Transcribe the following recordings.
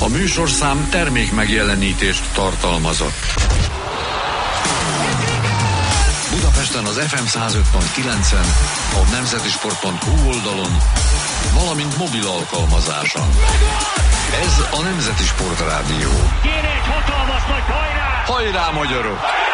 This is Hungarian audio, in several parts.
műsorszám termék megjelenítést tartalmazott. Budapesten az FM 105.9-en, a nemzetisport.hu oldalon, valamint mobil alkalmazáson. Ez a Nemzeti Sport Rádió. Kéne egy hatalmas nagy hajrá! Hajrá, magyarok!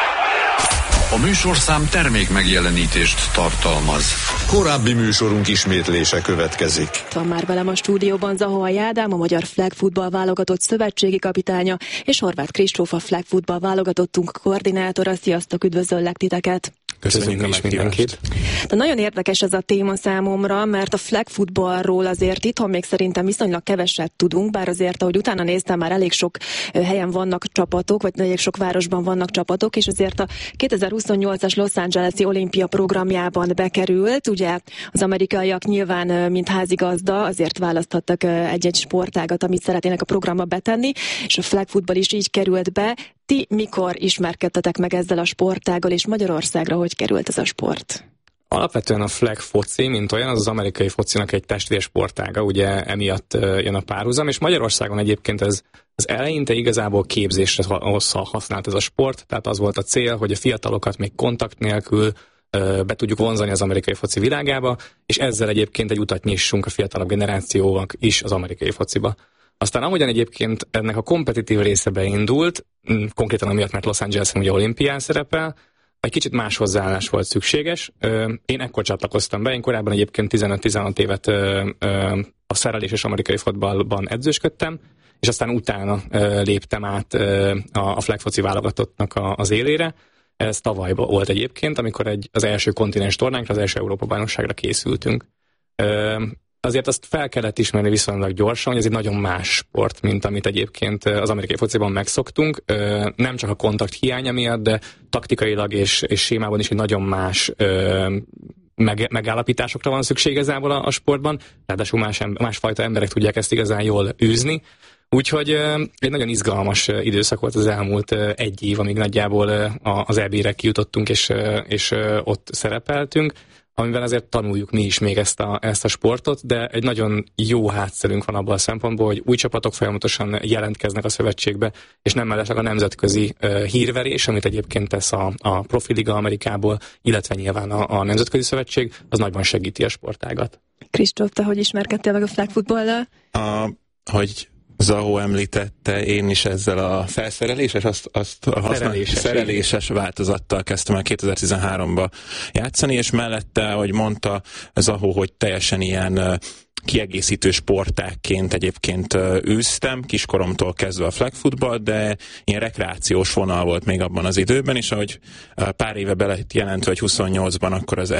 A műsorszám termék megjelenítést tartalmaz. Korábbi műsorunk ismétlése következik. Van már velem a stúdióban Zahoai Ádám, a magyar flag football válogatott szövetségi kapitánya, és Horváth Kristóf, a flag football válogatottunk koordinátora. Sziasztok, üdvözöllek titeket! Köszönjük is mindenkit! De nagyon érdekes ez a téma számomra, mert a flag footballról azért itthon még szerintem viszonylag keveset tudunk, bár azért, ahogy utána néztem, már elég sok helyen vannak csapatok, vagy elég sok városban vannak csapatok, és azért a 2028-as Los Angeles-i olimpia programjában bekerült. Ugye az amerikaiak nyilván, mint házigazda, azért választhattak egy-egy sportágat, amit szeretnének a programba betenni, és a flag football is így került be. Ti mikor ismerkedtetek meg ezzel a sportággal, és Magyarországra hogy került ez a sport? Alapvetően a flag foci, mint olyan, az amerikai focinak egy testvér sportága, ugye emiatt jön a párhuzam, és Magyarországon egyébként ez az eleinte igazából képzésre használt ez a sport, tehát az volt a cél, hogy a fiatalokat még kontakt nélkül be tudjuk vonzani az amerikai foci világába, és ezzel egyébként egy utat nyissunk a fiatalabb generációnak is az amerikai fociba. Aztán ahogyan egyébként ennek a kompetitív része beindult, konkrétan amiatt, mert Los Angelesen ugye olimpián szerepel, egy kicsit más hozzáállás volt szükséges. Én ekkor csatlakoztam be, én korábban egyébként 15-16 évet a szereléses amerikai fotballban edzősködtem, és aztán utána léptem át a flag foci válogatottnak az élére. Ez tavaly volt egyébként, amikor az első kontinens tornánkra, az első Európa-bajnokságra készültünk. Azért azt fel kellett ismerni viszonylag gyorsan, hogy ez egy nagyon más sport, mint amit egyébként az amerikai fociban megszoktunk. Nem csak a kontakt hiánya miatt, de taktikailag és sémában is egy nagyon más megállapításokra van szükség igazából a sportban. Ráadásul másfajta emberek tudják ezt igazán jól űzni. Úgyhogy egy nagyon izgalmas időszak volt az elmúlt egy év, amíg nagyjából az EB-re kijutottunk és ott szerepeltünk, amiben azért tanuljuk mi is még ezt a sportot, de egy nagyon jó hátszerünk van abban a szempontból, hogy új csapatok folyamatosan jelentkeznek a szövetségbe, és nem mellesleg a nemzetközi hírverés, amit egyébként tesz a Profiliga Amerikából, illetve nyilván a Nemzetközi Szövetség, az nagyban segíti a sportágat. Kristóf, te hogy ismerkedtél meg a flag football-al? Hogy Zahó említette, én is ezzel a felszereléses, szereléses változattal kezdtem el 2013-ba játszani, és mellette, ahogy mondta Zahó, hogy teljesen ilyen kiegészítő sportágként egyébként űztem, kiskoromtól kezdve a flag football, de ilyen rekreációs vonal volt még abban az időben, és ahogy pár éve be lett jelentve, hogy 28-ban akkor az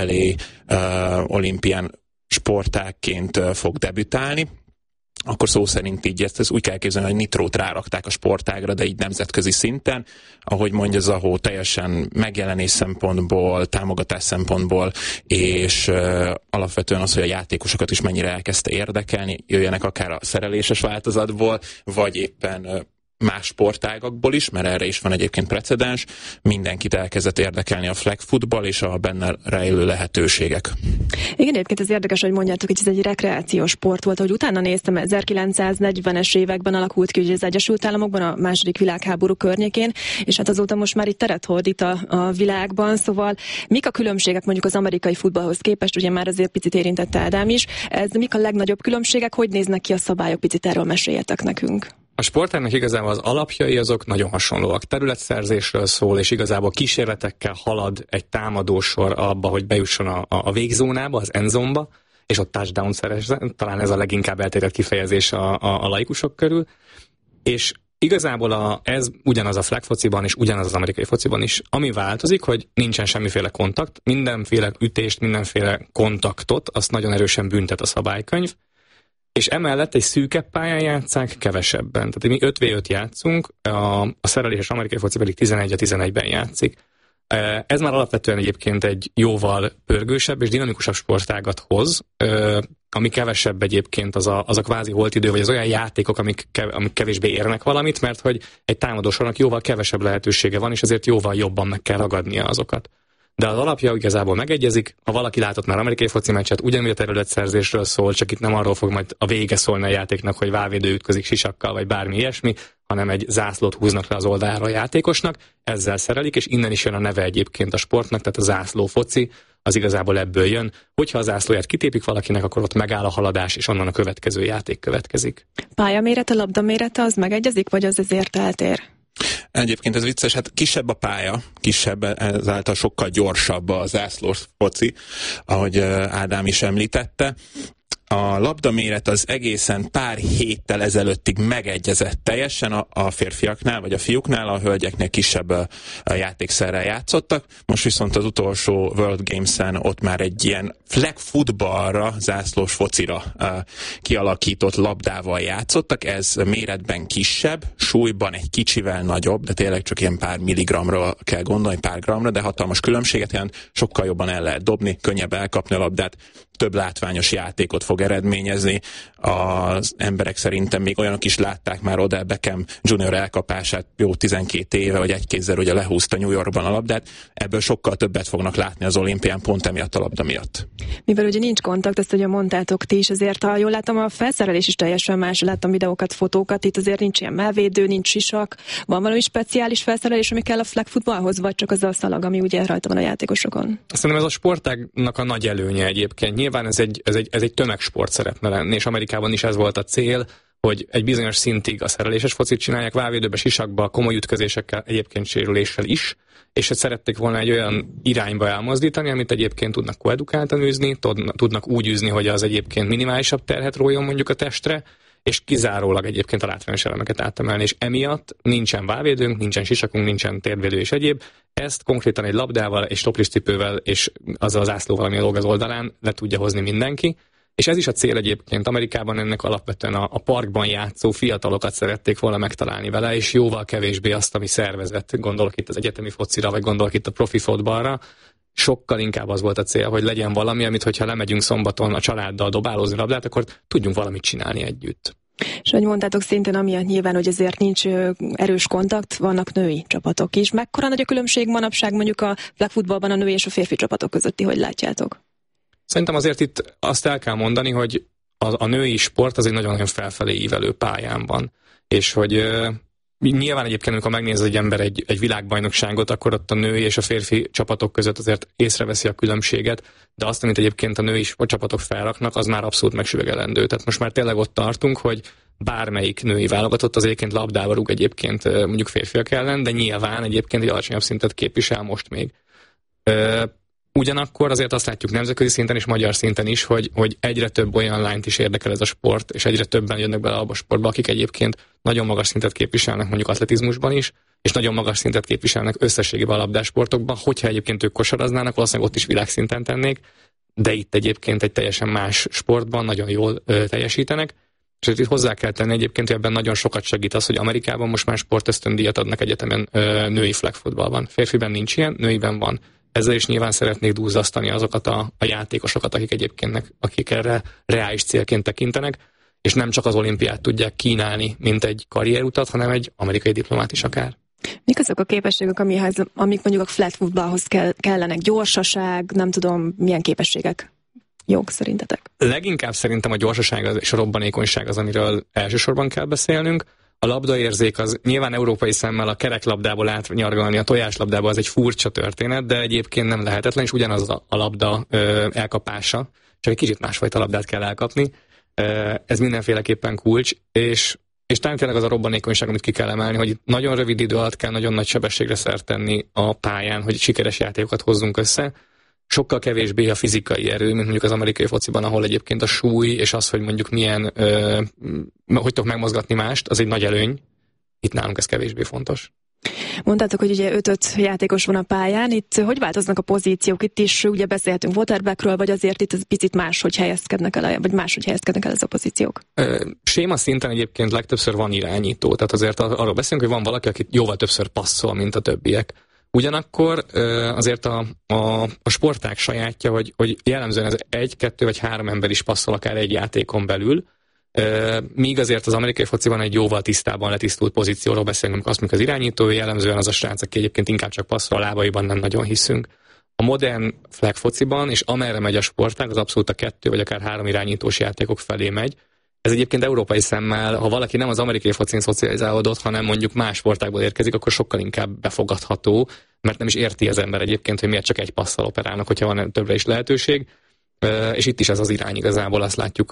LA olimpián sportágként fog debütálni, akkor szó szerint így ezt úgy kell képzelni, hogy nitrót rárakták a sportágra, de így nemzetközi szinten, ahogy mondja Zahó, teljesen megjelenés szempontból, támogatás szempontból, és alapvetően az, hogy a játékosokat is mennyire elkezdte érdekelni, jöjjenek akár a szereléses változatból, vagy éppen más sportágakból is, mert erre is van egyébként precedens, mindenkit elkezdett érdekelni a flag football és a benne rejlő lehetőségek. Igen, egyébként ez érdekes, hogy mondjátok, hogy ez egy rekreációs sport volt, hogy utána néztem, 1940-es években alakult ki az Egyesült Államokban, a második világháború környékén, és hát azóta most már itt teret hódít a világban, szóval mik a különbségek mondjuk az amerikai futballhoz képest, ugye már azért picit érintette Ádám is, mik a legnagyobb különbségek, hogy néznek ki a szabályok, picit erről meséljetek nekünk. A sportágnak igazából az alapjai azok nagyon hasonlóak. Területszerzésről szól, és igazából kísérletekkel halad egy támadósor abba, hogy bejusson a végzónába, az endzone-ba, és ott touchdown szerezzen. Talán ez a leginkább elterjedt kifejezés a laikusok körül. És igazából ez ugyanaz a flag fociban, és ugyanaz az amerikai fociban is. Ami változik, hogy nincsen semmiféle kontakt, mindenféle ütést, mindenféle kontaktot, azt nagyon erősen büntet a szabálykönyv. És emellett egy szűkebb pályán játsszák kevesebben. Tehát mi 5v5 játszunk, a szereléses amerikai foci pedig 11-11-ben játszik. Ez már alapvetően egyébként egy jóval pörgősebb és dinamikusabb sportágat hoz, ami kevesebb egyébként az a kvázi holtidő, vagy az olyan játékok, amik kevésbé érnek valamit, mert hogy egy támadósornak jóval kevesebb lehetősége van, és azért jóval jobban meg kell ragadnia azokat. de az alapja igazából megegyezik. Ha valaki látott már amerikai foci meccset, ugyanúgy a területszerzésről szól, csak itt nem arról fog majd a vége szólni a játéknak, hogy válvédő ütközik sisakkal, vagy bármi ilyesmi, hanem egy zászlót húznak le az oldalára a játékosnak, ezzel szerelik, és innen is jön a neve egyébként a sportnak, tehát a zászló foci, az igazából ebből jön. Hogyha a zászlóját kitépik valakinek, akkor ott megáll a haladás, és onnan a következő játék következik. Pályamérete, labdamérete az megegyezik, vagy az ezért eltér? Egyébként ez vicces, hát kisebb a pálya, kisebb, ezáltal sokkal gyorsabb a zászlós foci, ahogy Ádám is említette. A labdaméret az egészen pár héttel ezelőttig megegyezett teljesen a férfiaknál, vagy a fiúknál, a hölgyeknél kisebb játékszerrel játszottak. Most viszont az utolsó World Games-en ott már egy ilyen flag footballra, zászlós focira kialakított labdával játszottak. Ez méretben kisebb, súlyban egy kicsivel nagyobb, de tényleg csak ilyen pár milligramra kell gondolni, pár gramra, de hatalmas különbséget jelent, sokkal jobban el lehet dobni, könnyebb elkapni a labdát, több látványos játékot fog eredményezni. Az emberek szerintem még olyanok is látták már Odell Beckham Junior elkapását jó 12 éve, vagy egy kézzel ugye lehúzta New Yorkban a labdát. Ebből sokkal többet fognak látni az olimpián pont emiatt a labda miatt. Mivel ugye nincs kontakt, ezt ugye mondtátok ti is, azért ha jól láttam, a felszerelés is teljesen más, láttam videókat, fotókat, itt azért nincs ilyen mellvédő, nincs sisak, van valami speciális felszerelés, ami kell a flag footballhoz, vagy csak az a szalag, ami ugye rajta van a játékosokon? Szerintem ez a sportágnak a nagy előnye egyébként. Nyilván ez egy tömegsport szeretne lenni, és Amerikában is ez volt a cél, hogy egy bizonyos szintig a szereléses focit csinálják, válvédőbe, sisakba, komoly ütközésekkel, egyébként sérüléssel is, és hogy szerették volna egy olyan irányba elmozdítani, amit egyébként tudnak koedukáltan űzni, tudnak úgy űzni, hogy az egyébként minimálisabb terhet rójon mondjuk a testre, és kizárólag egyébként a látványos elemeket átemelni, és emiatt nincsen válvédőnk, nincsen sisakunk, nincsen térvédő és egyéb. Ezt konkrétan egy labdával és topliscipővel és azzal az zászlóval, ami a dolg az oldalán le tudja hozni mindenki. És ez is a cél egyébként. Amerikában ennek alapvetően a parkban játszó fiatalokat szerették volna megtalálni vele, és jóval kevésbé azt, ami szervezett. Gondolok itt az egyetemi focira, vagy gondolok itt a profi fotballra. Sokkal inkább az volt a cél, hogy legyen valami, amit hogyha lemegyünk szombaton a családdal dobálózni labdát, akkor tudjunk valamit csinálni együtt. És ahogy mondtátok, szintén amiatt nyilván, hogy ezért nincs erős kontakt, vannak női csapatok is. Mekkora nagy a különbség manapság mondjuk a flag footballban a női és a férfi csapatok közötti, hogy látjátok? Szerintem azért itt azt el kell mondani, hogy a női sport az egy nagyon-nagyon felfelé ívelő pályán van. És hogy nyilván egyébként, amikor megnéz egy ember egy világbajnokságot, akkor ott a női és a férfi csapatok között azért észreveszi a különbséget, de azt, amit egyébként a női csapatok felraknak, az már abszolút megsüvegelendő. Tehát most már tényleg ott tartunk, hogy bármelyik női válogatott az egyébként labdába rúg egyébként mondjuk férfiak ellen, de nyilván egyébként egy alacsonyabb szintet képvisel most még. Ugyanakkor azért azt látjuk nemzetközi szinten és magyar szinten is, hogy egyre több olyan lányt is érdekel ez a sport, és egyre többen jönnek bele abba a sportba, akik egyébként nagyon magas szintet képviselnek mondjuk atletizmusban is, és nagyon magas szintet képviselnek összességében a labdásportokban. Hogyha egyébként ők kosaraznának, valószínűleg ott is világszinten tennék, de itt egyébként egy teljesen más sportban nagyon jól teljesítenek. És itt hozzá kell tenni egyébként, hogy ebben nagyon sokat segít az, hogy Amerikában most már sportösztöndíjat adnak egyetemen női flag footballban. Férfiben nincs ilyen, nőiben van. Ezzel is nyilván szeretnék duzzasztani azokat a játékosokat, akik erre reális célként tekintenek, és nem csak az olimpiát tudják kínálni, mint egy karrierutat, hanem egy amerikai diplomát is akár. Mik azok a képességek, amik mondjuk a flag footballhoz kellenek? Gyorsaság, nem tudom, milyen képességek jók szerintetek? Leginkább szerintem a gyorsaság és a robbanékonyság az, amiről elsősorban kell beszélnünk. A labdaérzék az nyilván európai szemmel a kereklabdából átnyargalni a tojáslabdába az egy furcsa történet, de egyébként nem lehetetlen, és ugyanaz a labda elkapása, csak egy kicsit másfajta labdát kell elkapni. Ez mindenféleképpen kulcs, és talán tényleg az a robbanékonyság, amit ki kell emelni, hogy nagyon rövid idő alatt kell nagyon nagy sebességre szert tenni a pályán, hogy sikeres játékokat hozzunk össze. Sokkal kevésbé a fizikai erő, mint mondjuk az amerikai fociban, ahol egyébként a súly és az, hogy mondjuk milyen, hogy tudok megmozgatni mást, az egy nagy előny. Itt nálunk ez kevésbé fontos. Mondtátok, hogy ugye 5 játékos van a pályán, itt hogy változnak a pozíciók? Itt is ugye beszélhetünk quarterbackről, vagy azért itt ez picit máshogy helyezkednek el, vagy máshogy helyezkednek el ez a pozíciók? Séma szinten egyébként legtöbbször van irányító, tehát azért arról beszélünk, hogy van valaki, aki jóval többször passzol, mint a többiek. Ugyanakkor azért a sportág sajátja, hogy jellemzően ez 1, 2 vagy 3 ember is passzol akár egy játékon belül, míg azért az amerikai fociban egy jóval tisztában letisztult pozícióról beszélünk, azt mondjuk az irányító, jellemzően az a srác, aki egyébként inkább csak passzol, a lábaiban nem nagyon hiszünk. A modern flag fociban, és amerre megy a sportág, az abszolút a 2 vagy akár 3 irányítós játékok felé megy. Ez egyébként európai szemmel, ha valaki nem az amerikai focin szocializálódott, hanem mondjuk más sportágból érkezik, akkor sokkal inkább befogadható, mert nem is érti az ember egyébként, hogy miért csak egy passzal operálnak, hogyha van többre is lehetőség. És itt is ez az irány igazából, azt látjuk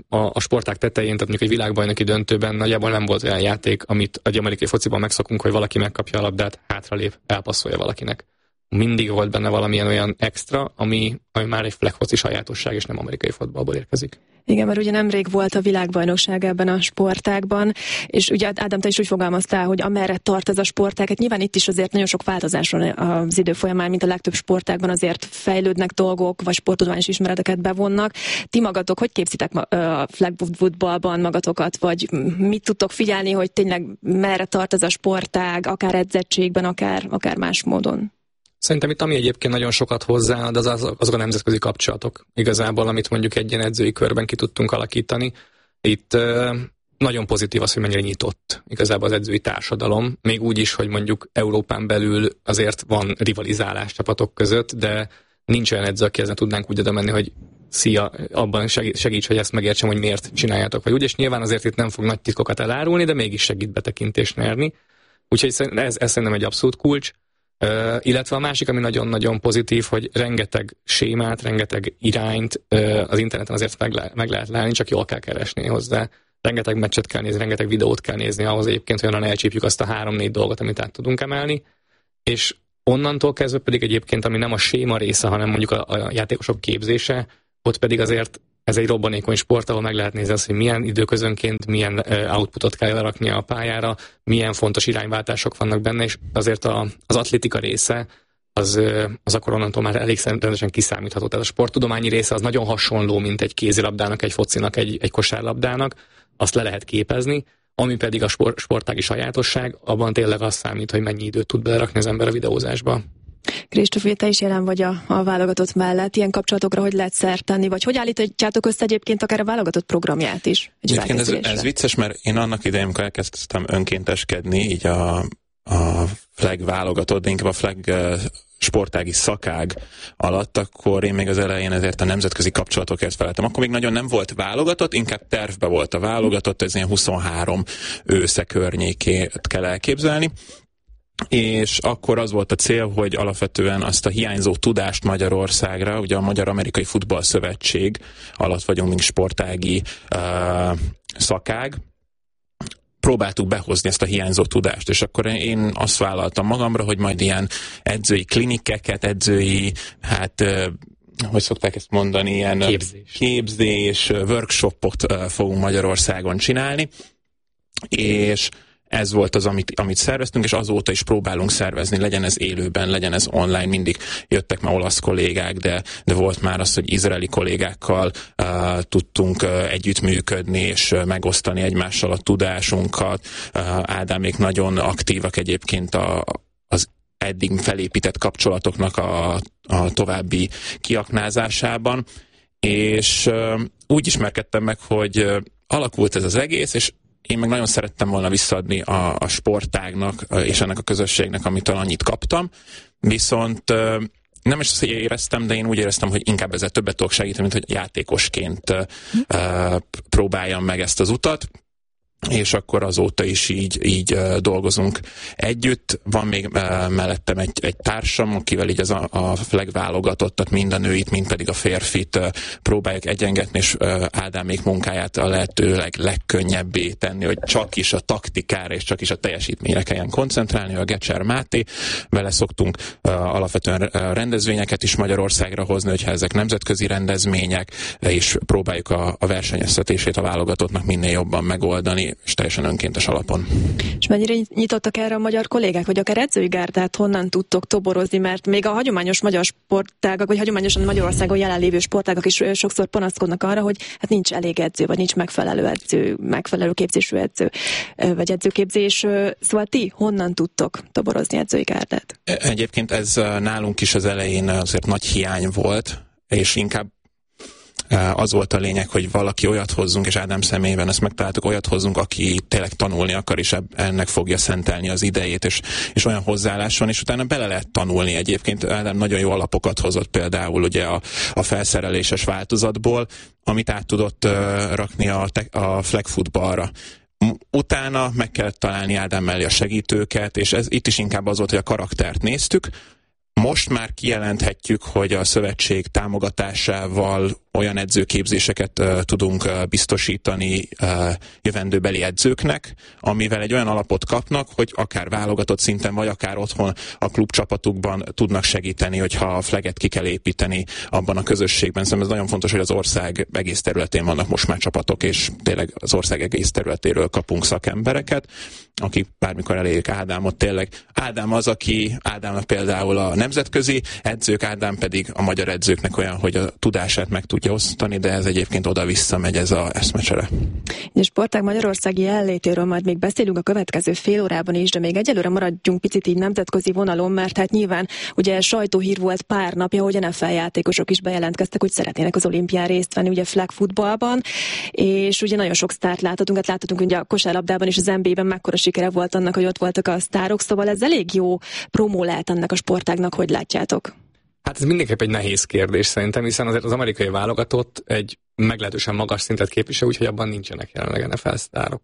a sportág tetején, tehát mondjuk egy világbajnoki döntőben nagyjából nem volt olyan játék, amit egy amerikai fociban megszokunk, hogy valaki megkapja a labdát, hátralép, elpasszolja valakinek. Mindig volt benne valamilyen olyan extra, ami már egy flag foci sajátosság, és nem amerikai fotballból érkezik. Igen, mert ugye nemrég volt a világbajnokság ebben a sportágban, és ugye Ádám, te is úgy fogalmaztál, hogy amerre tart ez a sportág, hát nyilván itt is azért nagyon sok változás van az idő folyamán, mint a legtöbb sportágban, azért fejlődnek dolgok, vagy sporttudományos ismereteket bevonnak. Ti magatok, hogy képzitek a flag footballban magatokat, vagy mit tudtok figyelni, hogy tényleg merre tart ez a sportág, akár edzettségben, akár más módon? Szerintem itt ami egyébként nagyon sokat hozzáad, azok a nemzetközi kapcsolatok igazából, amit mondjuk egy ilyen edzői körben ki tudtunk alakítani. Itt nagyon pozitív az, hogy mennyire nyitott igazából az edzői társadalom, még úgy is, hogy mondjuk Európán belül azért van rivalizálás csapatok között, de nincs olyan edző, akihez ne tudnánk úgy oda menni, hogy szia, abban segíts, hogy ezt megértsem, hogy miért csináljátok, vagy úgy, és nyilván azért itt nem fog nagy titkokat elárulni, de mégis segít betekintést nyerni. Úgyhogy ez szerintem egy abszolút kulcs. Illetve a másik, ami nagyon-nagyon pozitív, hogy rengeteg sémát, rengeteg irányt az interneten azért meg lehet látni, csak jól kell keresni hozzá. Rengeteg meccset kell nézni, rengeteg videót kell nézni ahhoz egyébként, hogy onnan elcsípjük azt a 3-4 dolgot, amit át tudunk emelni. És onnantól kezdve pedig egyébként, ami nem a séma része, hanem mondjuk a játékosok képzése, ott pedig azért ez egy robbanékony sport, ahol meg lehet nézni azt, hogy milyen időközönként, milyen outputot kell lerakni a pályára, milyen fontos irányváltások vannak benne, és azért az atlétika része, az akkor onnantól már elég rendesen kiszámítható. Tehát a sporttudományi része az nagyon hasonló, mint egy kézilabdának, egy focinak, egy kosárlabdának, azt le lehet képezni, ami pedig a sportági sajátosság, abban tényleg az számít, hogy mennyi időt tud belerakni az ember a videózásba. Kristóf, te is jelen vagy a válogatott mellett. Ilyen kapcsolatokra hogy lehet szert tenni, vagy hogy állítjátok össze egyébként akár a válogatott programját is? Egyébként ez vicces, mert én annak idején, amikor elkezdtem önkénteskedni, így a flag válogatott, de inkább a flag sportági szakág alatt, akkor én még az elején ezért a nemzetközi kapcsolatokért feleltem. Akkor még nagyon nem volt válogatott, inkább tervbe volt a válogatott, ez ilyen 23 ősze környékét kell elképzelni. És akkor az volt a cél, hogy alapvetően azt a hiányzó tudást Magyarországra, ugye a Magyar-Amerikai Futball Szövetség alatt vagyunk, mint sportági szakág, próbáltuk behozni ezt a hiányzó tudást, és akkor én azt vállaltam magamra, hogy majd ilyen edzői klinikeket, edzői, hogy szokták ezt mondani, ilyen képzés workshopot fogunk Magyarországon csinálni, és ez volt az, amit szerveztünk, és azóta is próbálunk szervezni, legyen ez élőben, legyen ez online, mindig jöttek már olasz kollégák, de volt már az, hogy izraeli kollégákkal tudtunk együttműködni, és megosztani egymással a tudásunkat. Ádámék nagyon aktívak egyébként az eddig felépített kapcsolatoknak a további kiaknázásában, és úgy ismerkedtem meg, hogy alakult ez az egész, és én meg nagyon szerettem volna visszaadni a sportágnak és ennek a közösségnek, amitől annyit kaptam, viszont nem is azt éreztem, de én úgy éreztem, hogy inkább ezzel többet tudok segíteni, mint hogy játékosként próbáljam meg ezt az utat, és akkor azóta is így dolgozunk együtt. Van még mellettem egy társam, akivel így a flag válogatottat, mind a nőit, mind pedig a férfit próbáljuk egyengetni, és Ádámék munkáját a lehető legkönnyebbé tenni, hogy csak is a taktikára és csak is a teljesítményre kelljen koncentrálni. A Gecser Máté, vele szoktunk alapvetően rendezvényeket is Magyarországra hozni, hogyha ezek nemzetközi rendezvények, és próbáljuk a versenyeztetését a válogatottnak minél jobban megoldani, és teljesen önkéntes alapon. És mennyire nyitottak erre a magyar kollégák, vagy akár edzői gárdát honnan tudtok toborozni, mert még a hagyományos magyar sportágak, vagy hagyományosan Magyarországon jelenlévő sportágak is sokszor panaszkodnak arra, hogy hát nincs elég edző, vagy nincs megfelelő edző, megfelelő képzésű edző, vagy edzőképzés. Szóval ti honnan tudtok toborozni edzői gárdát? Egyébként ez nálunk is az elején azért nagy hiány volt, és inkább Az volt a lényeg, hogy valaki olyat hozzunk, és Ádám személyében ezt megtaláltuk, olyat hozzunk, aki tényleg tanulni akar, és ennek fogja szentelni az idejét, és olyan hozzáállás van, és utána bele lehet tanulni egyébként. Ádám nagyon jó alapokat hozott például ugye a felszereléses változatból, amit át tudott rakni a flag footballra. Utána meg kellett találni Ádám mellé a segítőket, és itt is inkább az volt, hogy a karaktert néztük. Most már kijelenthetjük, hogy a szövetség támogatásával olyan edzőképzéseket tudunk biztosítani jövendőbeli edzőknek, amivel egy olyan alapot kapnak, hogy akár válogatott szinten, vagy akár otthon a klubcsapatukban tudnak segíteni, hogyha a flaget ki kell építeni abban a közösségben. Szerintem ez nagyon fontos, hogy az ország egész területén vannak most már csapatok, és tényleg az ország egész területéről kapunk szakembereket, akik bármikor elérjük Ádámot. Tényleg Ádám az, aki Ádámnak például a nemzetközi edzők, Ádám pedig a magyar edzőknek olyan, hogy a tudását meg tudja osztani, de ez egyébként oda-vissza megy ez az eszmecsere. És sportág magyarországi jelenlétéről majd még beszélünk a következő fél órában is, de még egyelőre maradjunk picit így nemzetközi vonalon, mert hát nyilván ugye sajtóhír volt pár napja, hogy NFL játékosok is bejelentkeztek, hogy szeretnének az olimpián részt venni, ugye flag footballban, és ugye nagyon sok sztárt láthatunk ugye a kosárlabdában és az NBA-ben mekkora sikere volt annak, hogy ott voltak a sztárok, szóval ez elég jó promó lehet annak a sportágnak, hogy látjátok. Hát ez mindenképp egy nehéz kérdés szerintem, hiszen azért az amerikai válogatott egy meglehetősen magas szintet képvisel, úgyhogy abban nincsenek jelenleg NFL sztárok.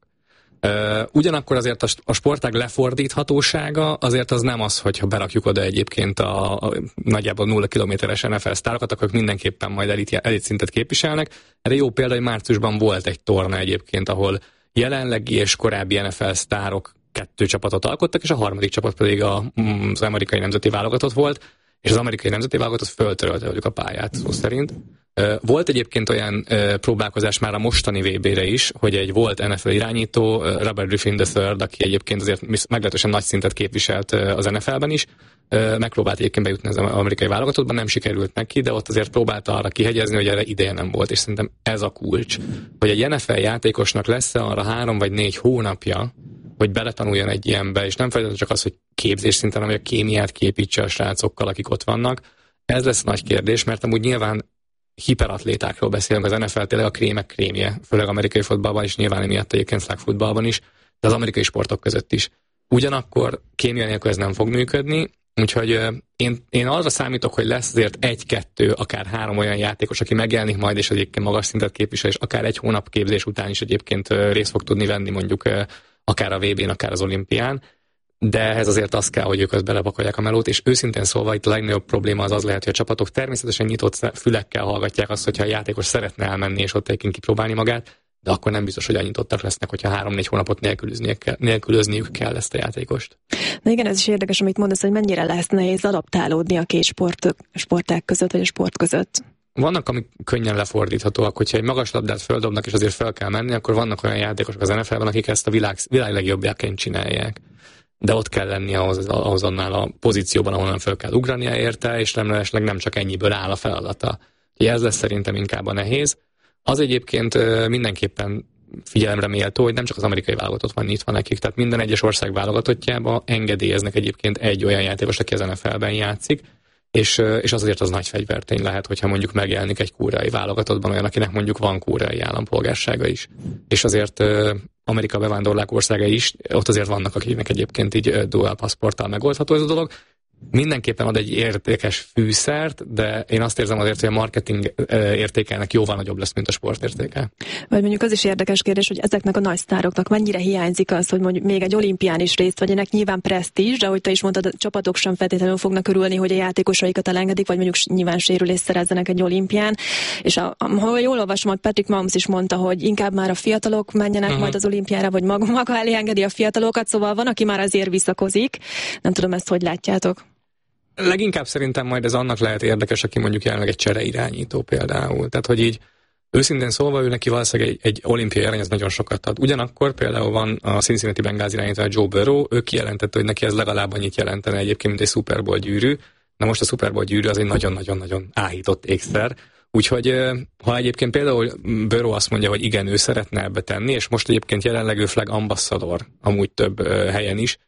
Ugyanakkor azért a sportág lefordíthatósága azért az nem az, hogyha berakjuk oda egyébként a nagyjából 0 kilométeres NFL sztárokat, akkor mindenképpen majd elit szintet képviselnek. Erre jó példa, hogy márciusban volt egy torna egyébként, ahol jelenlegi és korábbi NFL sztárok 2 csapatot alkottak, és a harmadik csapat pedig az amerikai nemzeti válogatott volt, és az amerikai nemzeti válogatott föltörölte velük a pályát, szó szerint. Volt egyébként olyan próbálkozás már a mostani VB-re is, hogy egy volt NFL irányító, Robert Griffin III, aki egyébként azért meglehetősen nagy szintet képviselt az NFL-ben is, megpróbált egyébként bejutni az amerikai válogatottban, nem sikerült neki, de ott azért próbálta arra kihegyezni, hogy erre ideje nem volt, és szerintem ez a kulcs, hogy egy NFL játékosnak lesz arra 3 vagy 4 hónapja, hogy beletanuljon egy ilyenbe, és nem feltétlenül csak az, hogy képzés szinten, hanem hogy a kémiát képítse a srácokkal, akik ott vannak. Ez lesz nagy kérdés, mert amúgy nyilván hiperatlétákról beszélünk, az NFL tényleg a krémek krémje, főleg amerikai fotballban is, nyilván emiatt egyébként flag footballban is, de az amerikai sportok között is. Ugyanakkor kémia nélkül ez nem fog működni, úgyhogy én arra számítok, hogy lesz azért 1-2, akár 3 olyan játékos, aki megjelenik majd, és egyébként magas szintet képvisel, és akár 1 hónap képzés után is egyébként részt fog tudni venni mondjuk akár a VB-n, akár az olimpián, de ehhez azért az kell, hogy ők azt belepakolják a melót, és őszintén szólva itt a legnagyobb probléma az lehet, hogy a csapatok természetesen nyitott fülekkel hallgatják azt, hogyha a játékos szeretne elmenni és ott egyébként kipróbálni magát, de akkor nem biztos, hogy nyitottak lesznek, hogyha 3-4 hónapot nélkülözniük kell ezt a játékost. Na igen, ez is érdekes, amit mondasz, hogy mennyire lesz nehéz adaptálódni a két sportág között, vagy a sport között. Vannak, amik könnyen lefordíthatóak, hogyha egy magas labdát földobnak, és azért fel kell menni, akkor vannak olyan játékosok az NFL-ben, akik ezt a világ legjobbjáként csinálják. De ott kell lenni ahhoz annál a pozícióban, ahonnan fel kell ugrania érte, és remélhetőleg nem csak ennyiből áll a feladata. Ez lesz szerintem inkább a nehéz. Az egyébként mindenképpen figyelemre méltó, hogy nem csak az amerikai válogatott van nyitva nekik, tehát minden egyes ország válogatottjába engedélyeznek egyébként egy olyan játékos, aki az NFL-ben játszik, és az azért az nagy fegyvertény lehet, hogyha mondjuk megjelenik egy koreai válogatottban olyan, akinek mondjuk van koreai állampolgársága is. És azért Amerika bevándorlók országai is, ott azért vannak, akiknek egyébként így dual passporttal megoldható ez a dolog. Mindenképpen ad egy értékes fűszert, de én azt érzem azért, hogy a marketing értékelnek jóval nagyobb lesz, mint a sport értéke. Vagy mondjuk az is érdekes kérdés, hogy ezeknek a nagy sztároknak mennyire hiányzik az, hogy mondjuk még egy olimpián is részt vegyenek, nyilván presztízs, de ahogy te is mondtad, a csapatok sem feltétlenül fognak örülni, hogy a játékosaikat elengedik, vagy mondjuk nyilván sérülést szerezzenek egy olimpián. És ha jól olvasom, hogy Patrick Mahomes is mondta, hogy inkább már a fiatalok menjenek majd az olimpiára, vagy maga elé engedi a fiatalokat, szóval van, aki már azért visszakozik. Nem tudom, ezt hogy látjátok? Leginkább szerintem majd ez annak lehet érdekes, aki mondjuk jelenleg egy csereirányító például. Tehát, hogy így őszintén szólva ő neki valószínűleg egy olimpiai arany, ez nagyon sokat ad. Ugyanakkor például van a Cincinnati Bengals irányító, a Joe Burrow, ő kijelentette, hogy neki ez legalább annyit jelentene egyébként, mint egy Super Bowl gyűrű. Na most a Super Bowl gyűrű az egy nagyon-nagyon-nagyon áhított ékszer. Úgyhogy ha egyébként például Burrow azt mondja, hogy igen, ő szeretne ebbe tenni, és most egyébként jelenleg ő flag ambassador, amúgy több helyen is,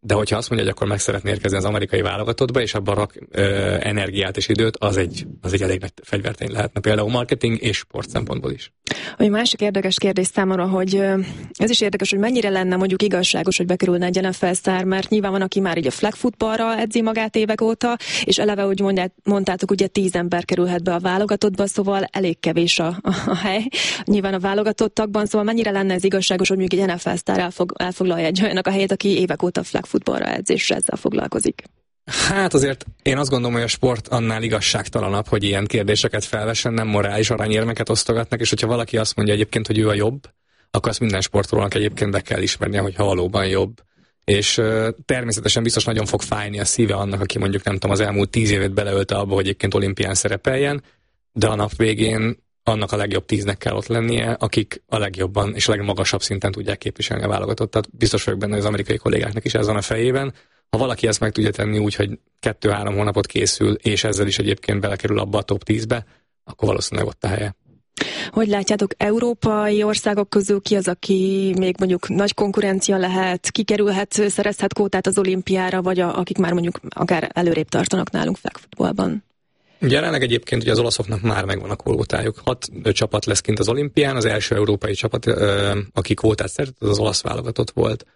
de hogyha azt mondja, hogy akkor meg szeretné érkezni az amerikai válogatottba, és abban rak energiát és időt, az egy elég nagy fegyvertény lehetne, például marketing és sport szempontból is. Egy másik érdekes kérdés számomra, hogy ez is érdekes, hogy mennyire lenne mondjuk igazságos, hogy bekerülne egy NFL sztár, mert nyilván van, aki már így a flag footballra edzi magát évek óta, és eleve, hogy mondtátok, ugye 10 ember kerülhet be a válogatottba, szóval elég kevés a hely. Nyilván a válogatottakban, szóval mennyire lenne ez igazságos, hogy mondjuk egy NFL sztár elfoglalja egy olyannak a helyét, aki évek óta flag footballra edz, és ezzel foglalkozik. Hát azért én azt gondolom, hogy a sport annál igazságtalanabb, hogy ilyen kérdéseket felvessen, nem morális aranyérmeket osztogatnak, és hogyha valaki azt mondja egyébként, hogy ő a jobb, akkor azt minden sportolónak egyébként be kell ismernie, hogy valóban jobb. És természetesen biztos nagyon fog fájni a szíve annak, aki mondjuk nem tudom, az elmúlt 10 évet beleölte abba, hogy egyébként olimpián szerepeljen, de a nap végén annak a legjobb 10-nek kell ott lennie, akik a legjobban és a legmagasabb szinten tudják képviselni a válogatottat. Biztos vagyok benne, hogy az amerikai kollégáknak is ez van a fejében. Ha valaki ezt meg tudja tenni úgy, hogy 2-3 hónapot készül, és ezzel is egyébként belekerül abba a top 10-be, akkor valószínűleg ott a helye. Hogy látjátok, európai országok közül ki az, aki még mondjuk nagy konkurencia lehet, kikerülhet, szerezhet kvótát az olimpiára, vagy akik már mondjuk akár előrébb tartanak nálunk flag footballban? Jelenleg egyébként ugye az olaszoknak már megvan a kvótájuk. 6 csapat lesz kint az olimpián, az első európai csapat, aki kvótát szerzett, az olasz válogatott volt.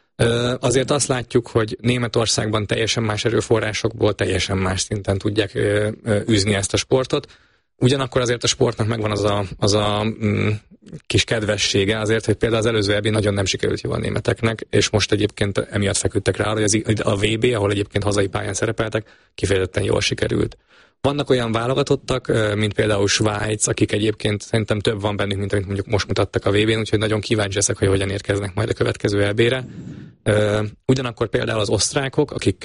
Azért azt látjuk, hogy Németországban teljesen más erőforrásokból, teljesen más szinten tudják űzni ezt a sportot. Ugyanakkor azért a sportnak megvan az a kis kedvessége azért, hogy például az előző EB nagyon nem sikerült jól a németeknek, és most egyébként emiatt feküdtek rá, hogy a VB, ahol egyébként hazai pályán szerepeltek, kifejezetten jól sikerült. Vannak olyan válogatottak, mint például Svájc, akik egyébként szerintem több van bennük, mint amit mondjuk most mutattak a VB-n, úgyhogy nagyon kíváncsi leszek, hogy hogyan érkeznek majd a következő EB-re. Ugyanakkor például az osztrákok, akik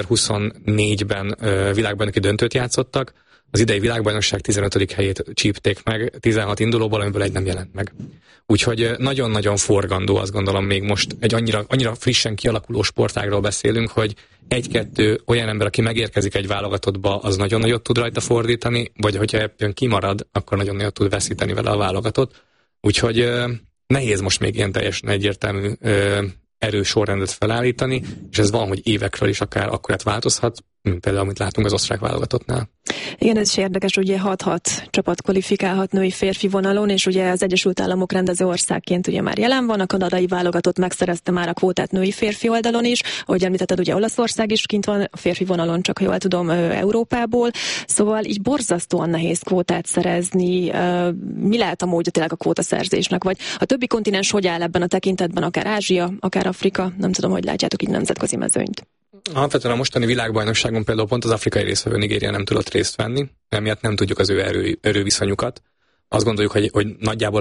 2024-ben világbajnoki döntőt játszottak, az idei világbajnokság 15. helyét csípték meg, 16 indulóból, amiből egy nem jelent meg. Úgyhogy nagyon-nagyon forgandó, azt gondolom, még most egy annyira frissen kialakuló sportágról beszélünk, hogy 1-2 olyan ember, aki megérkezik egy válogatottba, az nagyon nagyot tud rajta fordítani, vagy hogyha ebben kimarad, akkor nagyon nagyot tud veszíteni vele a válogatott. Úgyhogy nehéz most még ilyen teljesen egyértelmű erős sorrendet felállítani, és ez van, hogy évekről is akár akkorát változhat, mint például, amit látunk az osztrák válogatottnál. Igen, ez is érdekes, ugye 6-6 csapat kvalifikálhat női-férfi vonalon, és ugye az Egyesült Államok rendező országként ugye már jelen van, a kanadai válogatott megszerezte már a kvótát női-férfi oldalon is, ahogy említetted, ugye Olaszország is kint van, a férfi vonalon csak, ha jól tudom, Európából, szóval így borzasztóan nehéz kvótát szerezni. Mi lehet a módja tényleg a kvótaszerzésnek, vagy a többi kontinens hogy áll ebben a tekintetben, akár Ázsia, akár Afrika, nem tudom, hogy látjátok így nemzetközi mezőnyt. Alapvetően a mostani világbajnokságon például pont az afrikai részvevő Nigéria nem tudott részt venni, emiatt nem tudjuk az ő erőviszonyukat. Azt gondoljuk, hogy nagyjából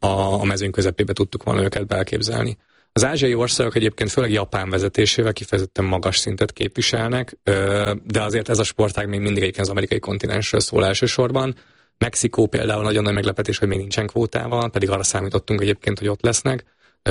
a mezőny közepébe tudtuk volna őket belképzelni. Az ázsiai országok egyébként főleg Japán vezetésével kifejezetten magas szintet képviselnek, de azért ez a sportág még mindig egyébként az amerikai kontinensről szól elsősorban. Mexikó például nagyon nagy meglepetés, hogy még nincsen kvótával, pedig arra számítottunk egyébként, hogy ott lesznek.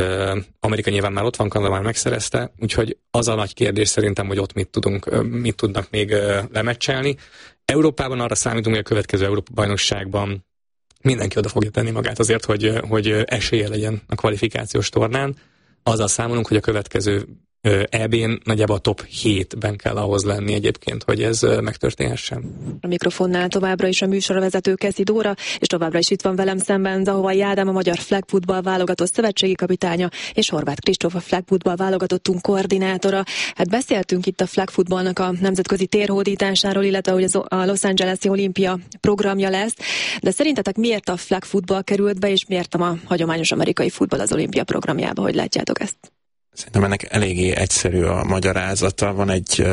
Amerika nyilván már ott van, Kanada már megszerezte, úgyhogy az a nagy kérdés szerintem, hogy ott mit tudnak még lemecselni. Európában arra számítunk, hogy a következő Európa-bajnokságban mindenki oda fogja tenni magát azért, hogy esélye legyen a kvalifikációs tornán. Azzal számolunk, hogy a következő EB-n nagyjából a top 7-ben kell ahhoz lenni egyébként, hogy ez megtörténhessen. A mikrofonnál továbbra is a műsorvezető Keszi Dóra, és továbbra is itt van velem szemben Zahovai Ádám, a magyar flag football válogatott szövetségi kapitánya, és Horváth Kristóf, a flag football válogatottunk koordinátora. Hát beszéltünk itt a flag footballnak a nemzetközi térhódításáról, illetve hogy a Los Angeles-i olimpia programja lesz, de szerintetek miért a flag football került be, és miért a hagyományos amerikai futball az olimpia programjába? Hogy látjátok ezt? Szerintem ennek eléggé egyszerű a magyarázata.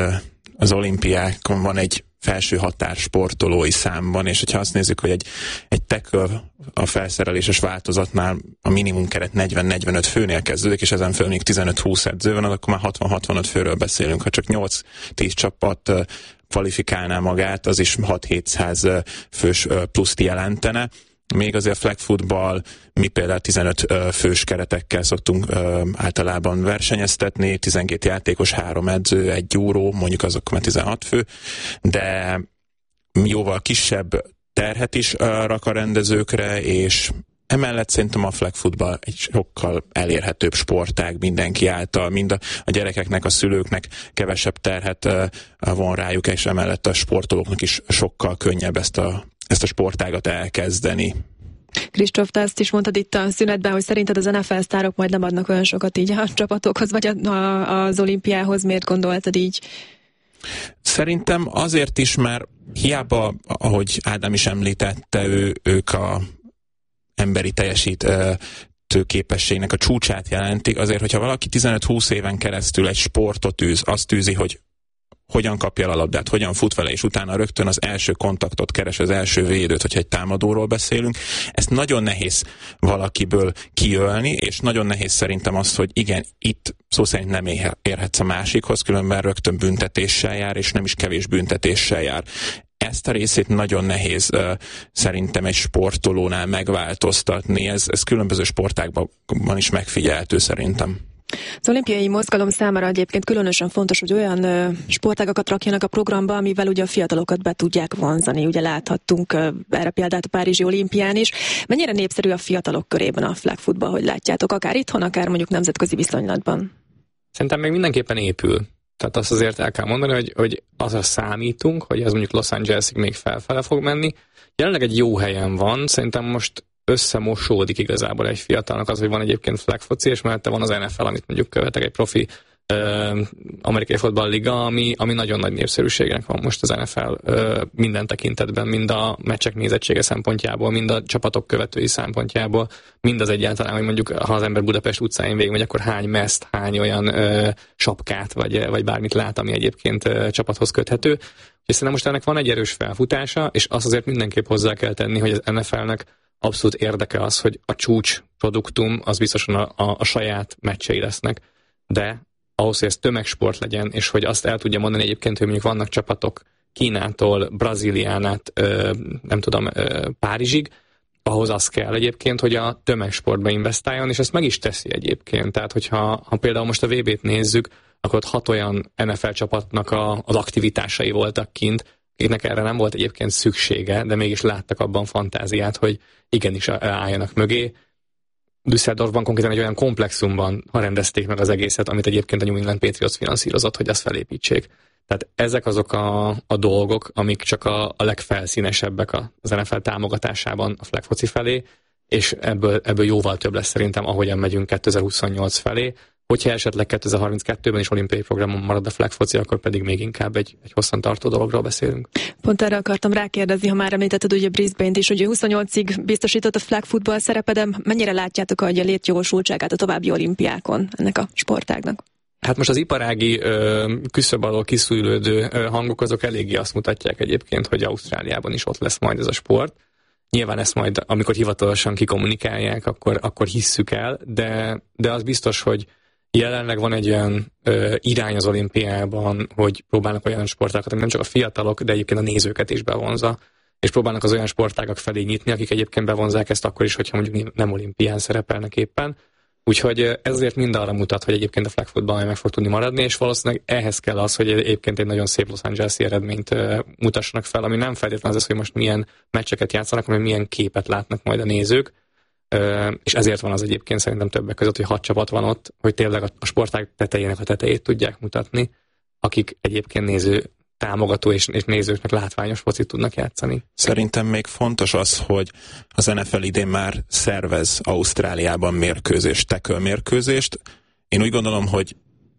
Az olimpiákon van egy felső határ sportolói számban, és hogyha azt nézzük, hogy egy tackle a felszereléses változatnál a minimum keret 40-45 főnél kezdődik, és ezen föl még 15-20 edző van, akkor már 60-65 főről beszélünk. Ha csak 8-10 csapat kvalifikálná magát, az is 6-700 fős pluszt jelentene. Még azért a flag football, mi például 15 fős keretekkel szoktunk általában versenyeztetni, 12 játékos, 3 edző, 1 gyúró, mondjuk azok már 16 fő, de jóval kisebb terhet is rak a rendezőkre, és Emellett szerintem a flag football egy sokkal elérhetőbb sportág mindenki által, mind a gyerekeknek, a szülőknek kevesebb terhet von rájuk, és emellett a sportolóknak is sokkal könnyebb ezt a sportágat elkezdeni. Kristóf, te azt is mondtad itt a szünetben, hogy szerinted az NFL sztárok majd nem adnak olyan sokat így a csapatokhoz, vagy az olimpiához. Miért gondoltad így? Szerintem azért is, mert hiába, ahogy Ádám is említette, ők a emberi teljesítő képességnek a csúcsát jelentik, azért, hogyha valaki 15-20 éven keresztül egy sportot űz, azt űzi, hogy hogyan kapja el a labdát, hogyan fut vele, és utána rögtön az első kontaktot keres, az első védőt, hogyha egy támadóról beszélünk. Ezt nagyon nehéz valakiből kiölni, és nagyon nehéz szerintem az, hogy igen, itt szó szerint nem érhetsz a másikhoz, különben rögtön büntetéssel jár, és nem is kevés büntetéssel jár. Ezt a részét nagyon nehéz szerintem egy sportolónál megváltoztatni. Ez különböző sportágban is megfigyelhető szerintem. Az olimpiai mozgalom számára egyébként különösen fontos, hogy olyan sportágakat rakjanak a programba, amivel ugye a fiatalokat be tudják vonzani. Ugye láthattunk erre példát a Párizsi olimpián is. Mennyire népszerű a fiatalok körében a flag football, hogy látjátok, akár itthon, akár mondjuk nemzetközi viszonylatban? Szerintem még mindenképpen épül. Tehát azt azért el kell mondani, hogy azra számítunk, hogy ez mondjuk Los Angelesig még felfele fog menni. Jelenleg egy jó helyen van, szerintem most összemosódik igazából egy fiatalnak az, hogy van egyébként flag foci, és mellette van az NFL, amit mondjuk követek, egy profi amerikai fotballliga, ami nagyon nagy népszerűségnek van most az NFL minden tekintetben, mind a meccsek nézettsége szempontjából, mind a csapatok követői szempontjából, mind az egyáltalán, hogy mondjuk ha az ember Budapest utcáin végigmegy, akkor hány meszt, hány olyan sapkát, vagy bármit lát, ami egyébként csapathoz köthető. És szerintem most ennek van egy erős felfutása, és azt azért mindenképp hozzá kell tenni, hogy az NFL-nek abszolút érdeke az, hogy a csúcs produktum az biztosan a saját meccsei lesznek, de ahhoz, hogy ez tömegsport legyen, és hogy azt el tudja mondani egyébként, hogy mondjuk vannak csapatok Kínától, Brazíliánát, nem tudom, Párizsig, ahhoz az kell egyébként, hogy a tömegsportba investáljon, és ezt meg is teszi egyébként. Tehát, hogyha például most a VB-t nézzük, akkor ott 6 olyan NFL csapatnak az aktivitásai voltak kint, akiknek erre nem volt egyébként szüksége, de mégis láttak abban fantáziát, hogy igenis álljanak mögé. Düsseldorfban konkrétan egy olyan komplexumban rendezték meg az egészet, amit egyébként a New England Patriots finanszírozott, hogy azt felépítsék. Tehát ezek azok a dolgok, amik csak a legfelszínesebbek az NFL támogatásában a flag foci felé, és ebből jóval több lesz szerintem, ahogyan megyünk 2028 felé. Hogyha esetleg 2032-ben is olimpiai programon marad a flag foci, akkor pedig még inkább egy hosszantartó dologról beszélünk. Pont erre akartam rákérdezni, ha már említetted ugye Brisbane-t is, hogy 28-ig biztosított a flag football szerepe, de mennyire látjátok a létjogosultságát a további olimpiákon ennek a sportágnak? Hát most az iparági küszöb alól kiszűrődő hangok azok eléggé azt mutatják egyébként, hogy Ausztráliában is ott lesz majd ez a sport. Nyilván ezt majd, amikor hivatalosan kikommunikálják, akkor hisszük el, de az biztos, hogy jelenleg van egy olyan irány az olimpiában, hogy próbálnak olyan sportákat, ami nem csak a fiatalok, de egyébként a nézőket is bevonza, és próbálnak az olyan sportágak felé nyitni, akik egyébként bevonzák ezt akkor is, hogyha mondjuk nem olimpián szerepelnek éppen. Úgyhogy ezért mind arra mutat, hogy egyébként a flag football meg fog tudni maradni, és valószínűleg ehhez kell az, hogy egyébként egy nagyon szép Los Angeles-i eredményt mutassanak fel, ami nem feltétlenül az, hogy most milyen meccseket játszanak, hanem milyen képet látnak majd a nézők. És ezért van az egyébként szerintem többek között, hogy 6 csapat van ott, hogy tényleg a sportág tetejének a tetejét tudják mutatni, akik egyébként támogató és nézőknek látványos focit tudnak játszani. Szerintem még fontos az, hogy az NFL idén már szervez Ausztráliában mérkőzést, tackle mérkőzést. Én úgy gondolom, hogy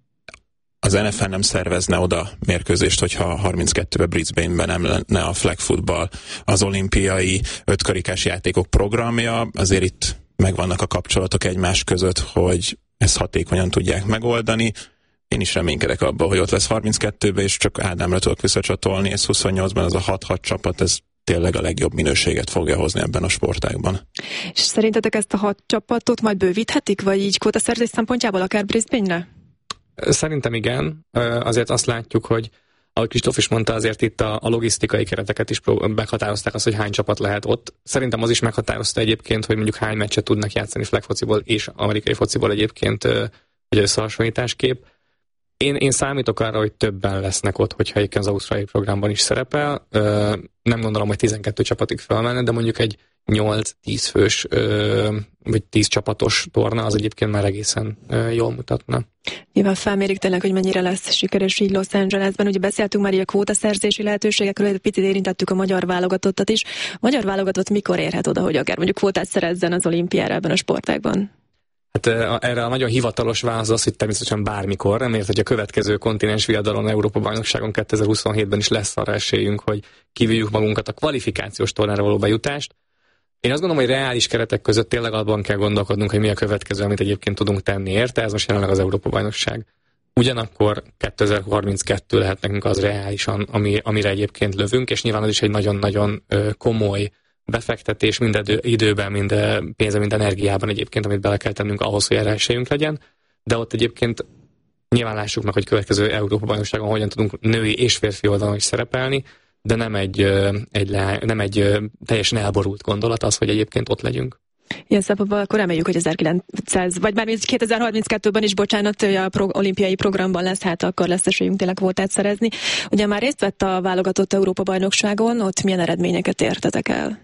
az NFL nem szervezne oda mérkőzést, hogyha 32-ben Brisbane-ben nem lenne a flag football az olimpiai 5-karikás játékok programja. Azért itt megvannak a kapcsolatok egymás között, hogy ezt hatékonyan tudják megoldani. Én is reménykedek abban, hogy ott lesz 32-ben, és csak Ádámra tudok visszacsatolni, ez 28-ban az a 6-6 csapat, ez tényleg a legjobb minőséget fogja hozni ebben a sportágban. És szerintetek ezt a 6 csapatot majd bővíthetik, vagy így kvótaszerzés szempontjából akár Brisbane-re? Szerintem igen. Azért azt látjuk, hogy ahogy Kristóf is mondta, azért itt a logisztikai kereteket is meghatározták azt, hogy hány csapat lehet ott. Szerintem az is meghatározta egyébként, hogy mondjuk hány meccset tudnak játszani flag fociból és amerikai fociból egyébként egy összehasonlításképp. Én számítok arra, hogy többen lesznek ott, hogyha az ausztráliai programban is szerepel. Nem gondolom, hogy 12 csapatig felmenne, de mondjuk egy 8-10 fős vagy 10 csapatos torna az egyébként már egészen jól mutatna. Nyilván felmérik tényleg, hogy mennyire lesz sikeres így Los Angelesben. Ugye beszéltünk már így a kvótaszerzési lehetőségekről, egy picit érintettük a magyar válogatottat is. A magyar válogatott mikor érhet oda, hogy akár mondjuk kvótát szerezzen az olimpiára ebben a sportágban? Hát erre a nagyon hivatalos válasz az, hogy természetesen bármikor, mert hogy a következő kontinens viadalon Európa-bajnokságon 2027-ben is lesz arra esélyünk, hogy kivívjuk magunkat a kvalifikációs tornára való bejutást. Én azt gondolom, hogy reális keretek között tényleg abban kell gondolkodnunk, hogy mi a következő, amit egyébként tudunk tenni érte, ez most jelenleg az Európa-bajnokság. Ugyanakkor 2032 lehet nekünk az reálisan, amire egyébként lövünk, és nyilván az is egy nagyon-nagyon komoly befektetés mind időben, mind pénzben, mind energiában egyébként, amit bele kell tennünk ahhoz, hogy erre esélyünk legyen. De ott egyébként nyilván lássuk meg, hogy következő Európa-bajnokságon hogyan tudunk női és férfi oldalon is szerepelni, de nem egy teljesen elborult gondolat az, hogy egyébként ott legyünk. Ilyen szempontból akkor reméljük, hogy 2032-ben is, olimpiai programban lesz, hát akkor lesz esélyünk tényleg kvótát szerezni. Ugye már részt vett a válogatott Európa-bajnokságon, ott milyen eredményeket értetek el?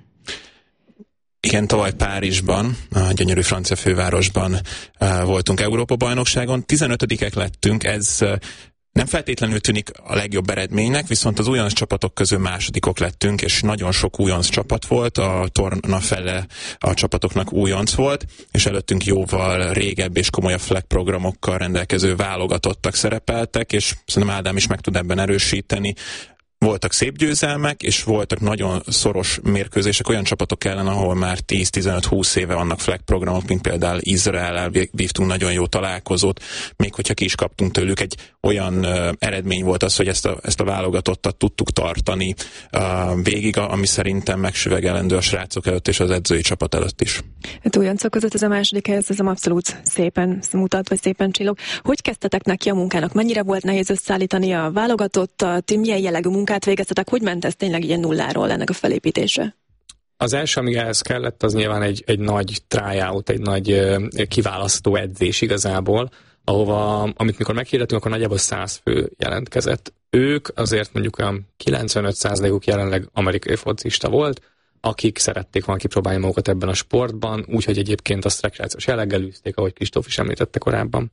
Igen, tavaly Párizsban, a gyönyörű francia fővárosban voltunk Európa-bajnokságon. 15-ek lettünk, ez nem feltétlenül tűnik a legjobb eredménynek, viszont az újonc csapatok közül másodikok lettünk, és nagyon sok újonc csapat volt, a torna fele a csapatoknak újonc volt, és előttünk jóval régebb és komolyabb flag programokkal rendelkező válogatottak szerepeltek, és szerintem Ádám is meg tud ebben erősíteni. Voltak szép győzelmek, és voltak nagyon szoros mérkőzések olyan csapatok ellen, ahol már 10-15-20 éve vannak flag programok, mint például Izraellel vívtunk nagyon jó találkozót, még hogyha ki is kaptunk tőlük, egy olyan eredmény volt az, hogy ezt a válogatottat tudtuk tartani végig, ami szerintem megsüvegelendő a srácok előtt és az edzői csapat előtt is. Hát újoncok között ez a második hely, ez abszolút szépen mutat, vagy szépen csillog. Hogy kezdtetek neki a munkának? Mennyire volt nehéz összeállítani a válogatottat? Milyen jellegű munkát végeztetek? Hogy ment ez tényleg ilyen nulláról ennek a felépítése? Az első, ami ehhez kellett, az nyilván egy nagy tryout, egy nagy kiválasztó edzés igazából, amit mikor meghirdettünk, akkor nagyjából 100 fő jelentkezett. Ők azért mondjuk olyan 95%-uk jelenleg amerikai focista volt, akik szerették volna kipróbálni magukat ebben a sportban, úgyhogy egyébként azt rekreációs jelleggel űzték, ahogy Kristóf is említette korábban.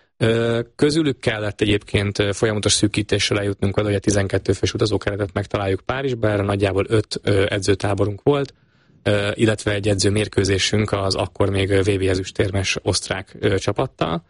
Közülük kellett egyébként folyamatos szűkítéssel eljutnunk oda, hogy a 12 fős utazókeretet megtaláljuk Párizsba, erre nagyjából 5 edzőtáborunk volt, illetve egy edzőmérkőzésünk az akkor még VB ezüstérmes osztrák csapattal.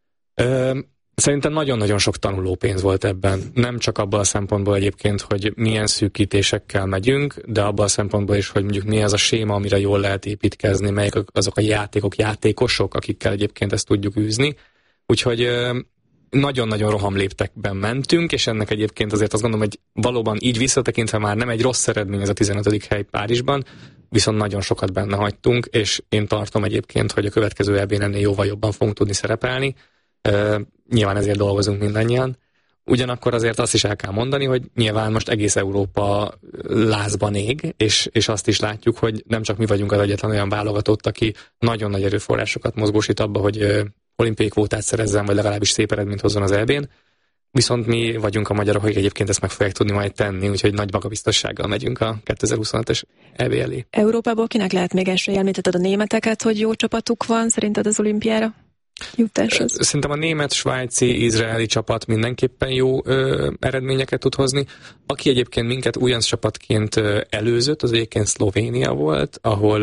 Szerintem nagyon-nagyon sok tanulópénz volt ebben. Nem csak abban a szempontból egyébként, hogy milyen szűkítésekkel megyünk, de abban a szempontból is, hogy mondjuk mi az a séma, amire jól lehet építkezni, melyek azok a játékosok, akikkel egyébként ezt tudjuk űzni. Úgyhogy nagyon-nagyon rohamléptekben mentünk, és ennek egyébként azért azt gondolom, hogy valóban így visszatekintve már nem egy rossz eredmény ez a 15. hely Párizsban, viszont nagyon sokat benne hagytunk, és én tartom egyébként, hogy a következő EB-n ennél jóval jobban fogunk tudni szerepelni. Nyilván ezért dolgozunk mindannyian. Ugyanakkor azért azt is el kell mondani, hogy nyilván most egész Európa lázban ég, és azt is látjuk, hogy nem csak mi vagyunk az egyetlen olyan válogatott, aki nagyon nagy erőforrásokat mozgósít abba, hogy olimpiai kvótát szerezzen, vagy legalábbis szép eredményt hozzon az EB-n. Viszont mi vagyunk a magyarok, akik egyébként ezt meg fogják tudni majd tenni, úgyhogy nagy magabiztossággal megyünk a 2025-es EB elé. Európából kinek lehet még esély? Említetted a németeket, hogy jó csapatuk van szerinted az olimpiára jutáshoz? Szerintem a német, svájci, izraeli csapat mindenképpen jó eredményeket tud hozni. Aki egyébként minket újonc csapatként előzött, az egyébként Szlovénia volt,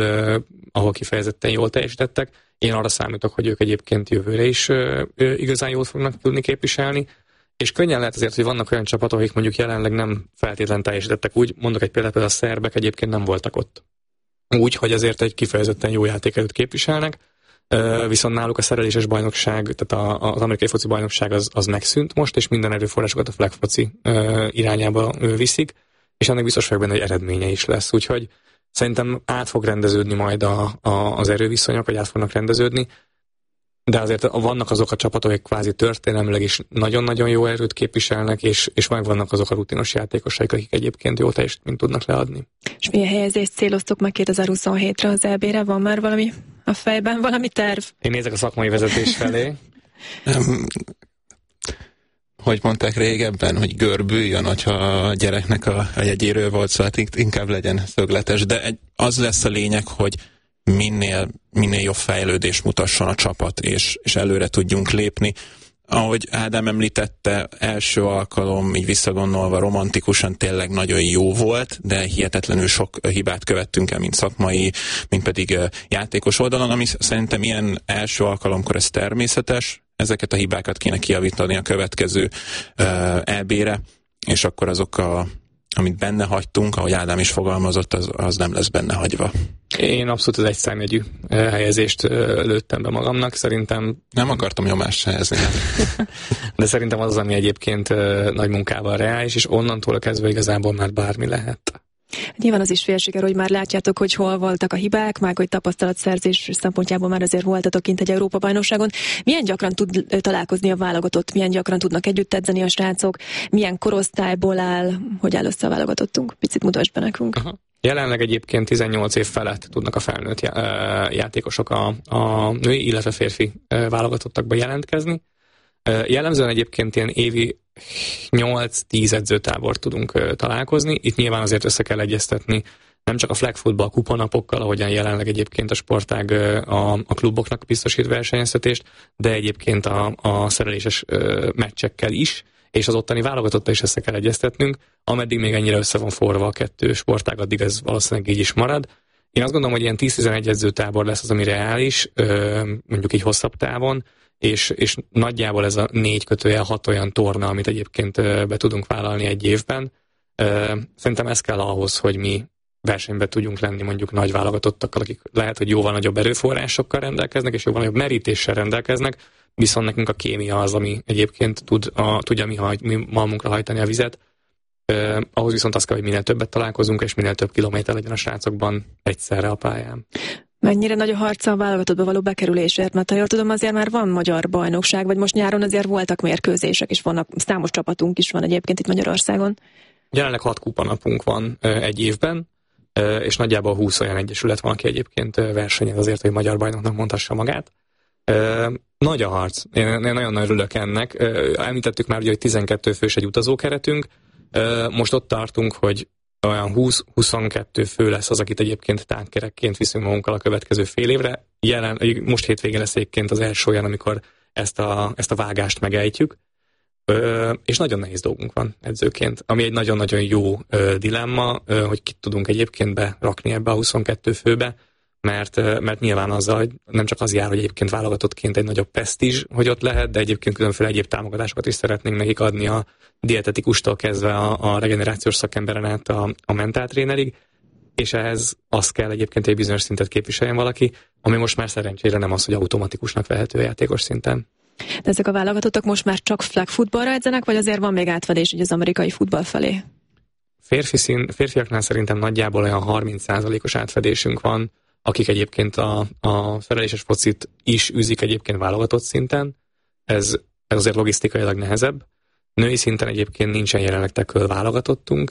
ahol kifejezetten jól teljesítettek. Én arra számítok, hogy ők egyébként jövőre is igazán jól fognak tudni képviselni, és könnyen lehet azért, hogy vannak olyan csapatok, akik mondjuk jelenleg nem feltétlenül teljesítettek úgy, mondok egy példát, a szerbek egyébként nem voltak ott. Úgy, hogy azért egy kifejezetten jó játékerőt képviselnek, viszont náluk a szereléses bajnokság, tehát az amerikai foci bajnokság az megszűnt most, és minden erőforrásokat a flag foci irányába viszik, és ennek biztos vagyok benne, hogy eredménye is lesz, úgyhogy szerintem át fog rendeződni majd az erőviszonyok, vagy át fognak rendeződni, de azért vannak azok a csapatok, akik kvázi történelmileg is nagyon-nagyon jó erőt képviselnek, és vannak azok a rutinos játékosaik, akik egyébként jó teljesítményt tudnak leadni. És milyen helyezést céloztok meg 2027-re az EB-re? Van már valami a fejben, valami terv? Én nézek a szakmai vezetés felé. hogy mondták régebben, hogy görbüljön, hogyha a gyereknek a jegyéről volt szó, hát inkább legyen szögletes, de az lesz a lényeg, hogy minél jobb fejlődés mutasson a csapat, és előre tudjunk lépni. Ahogy Ádám említette, első alkalom, így visszagondolva romantikusan tényleg nagyon jó volt, de hihetetlenül sok hibát követtünk el, mint szakmai, mint pedig játékos oldalon, ami szerintem ilyen első alkalomkor ez természetes, ezeket a hibákat kéne kijavítani a következő EB-re, és akkor azok amit benne hagytunk, ahogy Ádám is fogalmazott, az nem lesz benne hagyva. Én abszolút az egyszámjegyű helyezést lőttem be magamnak, szerintem... Nem akartam nyomást helyezni. De szerintem az, ami egyébként nagy munkával reális, és onnantól kezdve igazából már bármi lehet. Nyilván az is félsiker, hogy már látjátok, hogy hol voltak a hibák, meg hogy tapasztalatszerzés szempontjából már azért voltatok kint egy Európa-bajnokságon. Milyen gyakran tud találkozni a válogatott, milyen gyakran tudnak együtt edzeni a srácok, milyen korosztályból áll, hogy áll össze a válogatottunk? Picit mutasd be nekünk. Aha. Jelenleg egyébként 18 év felett tudnak a felnőtt játékosok a női, illetve férfi válogatottakba jelentkezni. Jellemzően egyébként ilyen évi 8-10 edzőtábort tudunk találkozni. Itt nyilván azért össze kell egyeztetni nem csak a flag football kuponapokkal, ahogyan jelenleg egyébként a sportág a kluboknak biztosít versenyeztetést, de egyébként a szereléses meccsekkel is, és az ottani válogatottal is össze kell egyeztetnünk. Ameddig még ennyire össze van forva a kettő sportág, addig ez valószínűleg így is marad. Én azt gondolom, hogy ilyen 10-11 edzőtábor lesz az, ami reális, mondjuk így hosszabb távon, és nagyjából ez a 4/6 olyan torna, amit egyébként be tudunk vállalni egy évben. Szerintem ez kell ahhoz, hogy mi versenyben tudjunk lenni mondjuk nagy válogatottakkal, akik lehet, hogy jóval nagyobb erőforrásokkal rendelkeznek, és jóval nagyobb merítéssel rendelkeznek, viszont nekünk a kémia az, ami egyébként tudja mi malmunkra hajtani a vizet. Ahhoz viszont az kell, hogy minél többet találkozunk, és minél több kilométer legyen a srácokban egyszerre a pályán. Mennyire nagy a harca a válogatottba való bekerülésért? Mert ha jól tudom, azért már van magyar bajnokság, vagy most nyáron azért voltak mérkőzések, és vannak számos csapatunk is van egyébként itt Magyarországon. Jelenleg 6 kupanapunk van egy évben, és nagyjából 20 olyan egyesület van, aki egyébként versenyez azért, hogy magyar bajnoknak mondhassa magát. Nagy a harc. Én nagyon örülök ennek. Említettük már, ugye, hogy 12 fős egy utazókeretünk. Most ott tartunk, hogy olyan 20-22 fő lesz az, akit egyébként tágkerekként viszünk magunkkal a következő fél évre. Most hétvégén lesz egyébként az első olyan, amikor ezt a vágást megejtjük. És nagyon nehéz dolgunk van edzőként, ami egy nagyon-nagyon jó dilemma, hogy kit tudunk egyébként berakni ebbe a 22 főbe, mert nyilván azzal, hogy nem csak az jár, hogy egyébként válogatottként egy nagyobb presztízs, hogy ott lehet, de egyébként különféle egyéb támogatásokat is szeretnénk nekik adni a dietetikustól kezdve a regenerációs szakemberen át a mentáltrénerig, és ehhez az kell egyébként egy bizonyos szintet képviseljen valaki, ami most már szerencsére nem az, hogy automatikusnak vehető játékos szinten. De ezek a válogatottak most már csak flag futballra edzenek, vagy azért van még átfedés az amerikai futball felé? Férfiaknál szerintem nagyjából olyan 30%-os átfedésünk van, akik egyébként a szereléses focit is űzik egyébként válogatott szinten. Ez azért logisztikailag nehezebb. Női szinten egyébként nincsen jelenleg tackle válogatottunk,